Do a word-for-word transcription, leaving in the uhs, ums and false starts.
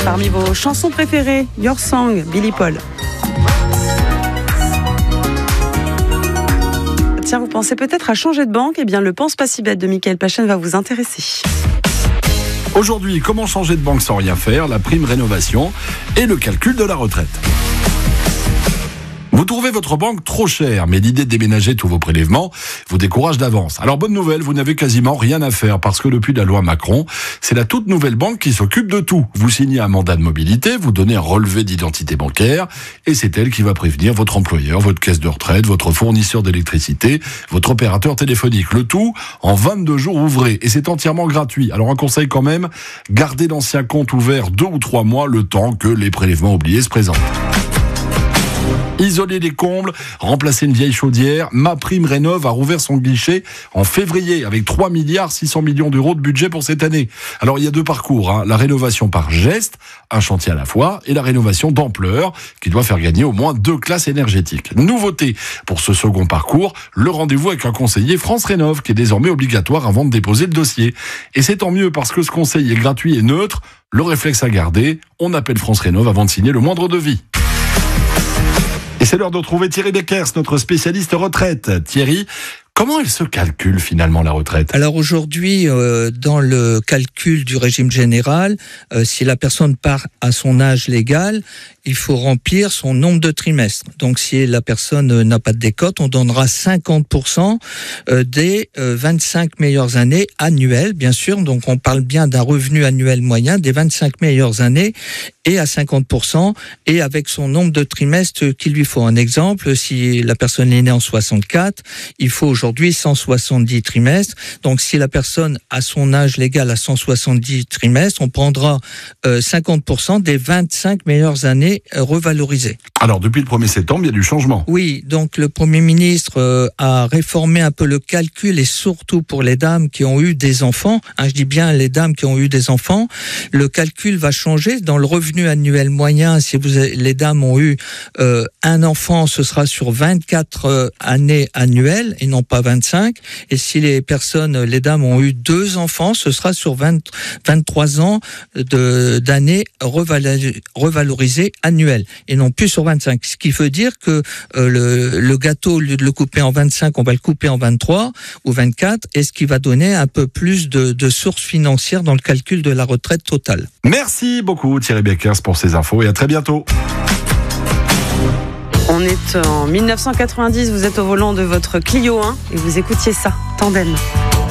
Parmi vos chansons préférées, Your Song, Billy Paul. Tiens, vous pensez peut-être à changer de banque ? Eh bien, le Pense pas si bête de Mickaël Pachen va vous intéresser. Aujourd'hui, comment changer de banque sans rien faire, la prime rénovation et le calcul de la retraite. Vous trouvez votre banque trop chère, mais l'idée de déménager tous vos prélèvements vous décourage d'avance. Alors bonne nouvelle, vous n'avez quasiment rien à faire parce que depuis la loi Macron, c'est la toute nouvelle banque qui s'occupe de tout. Vous signez un mandat de mobilité, vous donnez un relevé d'identité bancaire et c'est elle qui va prévenir votre employeur, votre caisse de retraite, votre fournisseur d'électricité, votre opérateur téléphonique. Le tout en vingt-deux jours ouvrés et c'est entièrement gratuit. Alors un conseil quand même, gardez l'ancien compte ouvert deux ou trois mois le temps que les prélèvements oubliés se présentent. Isoler les combles, remplacer une vieille chaudière. MaPrimeRénov' a rouvert son guichet en février avec trois milliards six cents millions d'euros de budget pour cette année. Alors il y a deux parcours, hein. La rénovation par geste, un chantier à la fois, et la rénovation d'ampleur qui doit faire gagner au moins deux classes énergétiques. Nouveauté pour ce second parcours, le rendez-vous avec un conseiller France Rénov' qui est désormais obligatoire avant de déposer le dossier. Et c'est tant mieux parce que ce conseil est gratuit et neutre. Le réflexe à garder, on appelle France Rénov' avant de signer le moindre devis. Et c'est l'heure de retrouver Thierry Beckers, notre spécialiste retraite. Thierry, comment elle se calcule finalement la retraite ? Alors aujourd'hui, euh, dans le calcul du régime général, euh, si la personne part à son âge légal, il faut remplir son nombre de trimestres. Donc si la personne euh, n'a pas de décote, on donnera cinquante pour cent euh, des euh, vingt-cinq meilleures années annuelles, bien sûr. Donc on parle bien d'un revenu annuel moyen des vingt-cinq meilleures années et à cinquante pour cent et avec son nombre de trimestres qu'il lui faut. Un exemple, si la personne est née en soixante-quatre, il faut aujourd'hui cent soixante-dix trimestres. Donc si la personne a son âge légal à cent soixante-dix trimestres, on prendra euh, cinquante pour cent des vingt-cinq meilleures années euh, revalorisées. Alors depuis le premier septembre, il y a du changement. Oui, donc le Premier ministre euh, a réformé un peu le calcul et surtout pour les dames qui ont eu des enfants, hein, je dis bien les dames qui ont eu des enfants, le calcul va changer. Dans le revenu annuel moyen, si vous avez, les dames ont eu euh, un enfant, ce sera sur vingt-quatre euh, années annuelles et non pas vingt-cinq. Et si les personnes, les dames ont eu deux enfants, ce sera sur vingt, vingt-trois ans de, d'années revalori, revalorisées annuelles et non plus sur vingt-cinq. Ce qui veut dire que euh, le, le gâteau, au lieu de le couper en vingt-cinq, on va le couper en vingt-trois ou vingt-quatre, et ce qui va donner un peu plus de, de sources financières dans le calcul de la retraite totale. Merci beaucoup Thierry Beckers pour ces infos et à très bientôt. On est en mille neuf cent quatre-vingt-dix, vous êtes au volant de votre Clio un et vous écoutiez ça, Tandem.